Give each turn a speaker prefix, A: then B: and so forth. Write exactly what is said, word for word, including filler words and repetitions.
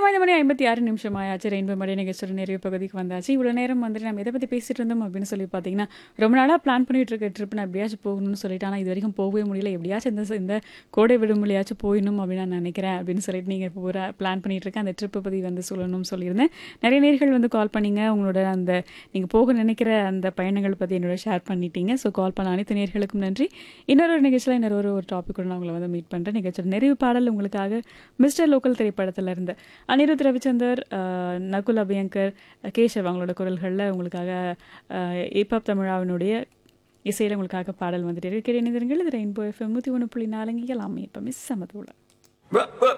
A: ஐந்து மணி ஐம்பத்தி ஆறு நிமிஷம் ஆயாச்சு. ரெயின்போ மடை நிகழ்ச்சியோட நிறைவு பகுதிக்கு வந்தாச்சு. இவ்வளோ நேரம் வந்துட்டு நம்ம எதை பற்றி பேசிட்டு இருந்தோம் அப்படின்னு சொல்லி பார்த்தீங்கன்னா, ரொம்ப நாளாக பிளான் பண்ணிட்டு இருக்க ட்ரிப் நான் எப்படியாச்சும் போகணும்னு சொல்லிட்டு, ஆனால் இது வரைக்கும் போகவே முடியல. எப்படியாச்சும் இந்த இந்த கோடை விடுமுறையாச்சும் போயிடணும் அப்படின்னு நான் நினைக்கிறேன் அப்படின்னு சொல்லிட்டு நீங்கள் இப்போ ஒரு பிளான் பண்ணிட்டு இருக்க அந்த ட்ரிப்பை பற்றி வந்து சொல்லணும்னு சொல்லியிருந்தேன். நிறைய நேர்கள் வந்து கால் பண்ணிங்க. உங்களோட அந்த நீங்கள் போக நினைக்கிற அந்த பயணங்கள் பற்றி என்னோட ஷேர் பண்ணிட்டீங்க. ஸோ கால் பண்ண அனைத்து நேர்களுக்கும் நன்றி. இன்னொரு நிகழ்ச்சியில் இன்னொரு ஒரு ஒரு டாப்பிக்கோட நான் உங்களை வந்து மீட் பண்ணுறேன். நிகழ்ச்சியோட நிறைவு பாடல் உங்களுக்காக மிஸ்டர் லோக்கல் திரைப்படத்தில் இருந்து அனிருத் ரவிச்சந்தர், நகுல் அபியங்கர், கேஷவ் அவங்களோட குரல்களில் உங்களுக்காக ஏபாப் தமிழாவினுடைய இசையில் உங்களுக்காக பாடல் வந்துட்டு இருக்கிற இணைந்திருங்கள். இது ரெயின்போ எஃப்எம் நூற்றி ஒன்று புள்ளி நாலுங்க எல்லாமே இப்போ மிஸ் சமதூள